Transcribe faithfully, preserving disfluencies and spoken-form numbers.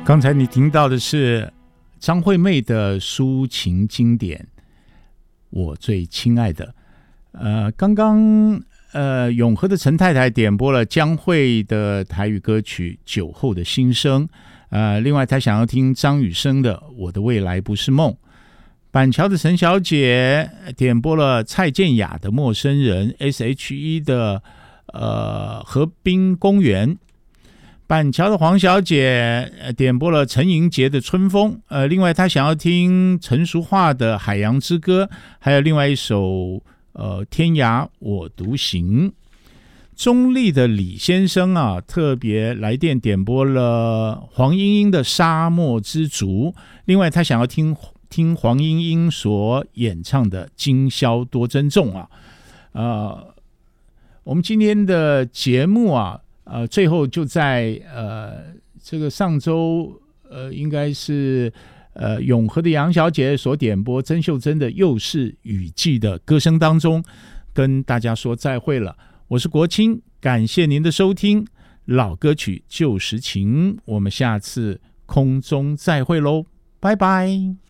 刚才你听到的是张惠妹的抒情经典《我最亲爱的》。呃，刚刚呃永和的陈太太点播了江蕙的台语歌曲《酒后的心声》。呃，另外她想要听张雨生的《我的未来不是梦》。板桥的陈小姐点播了蔡健雅的《陌生人》， S H E 的呃河滨公园。板桥的黄小姐点播了陈盈杰的《春风》，呃，另外她想要听陈淑桦的《海洋之歌》，还有另外一首呃《天涯我独行》。中立的李先生啊，特别来电点播了黄莺莺的《沙漠之竹》，另外他想要听听黄莺莺所演唱的《今宵多珍重》啊。呃，我们今天的节目啊，呃，最后就在呃这个上周呃应该是呃永和的杨小姐所点播曾秀珍的《又是雨季》的歌声当中，跟大家说再会了。我是国清，感谢您的收听，老歌曲旧时情，我们下次空中再会喽，拜拜。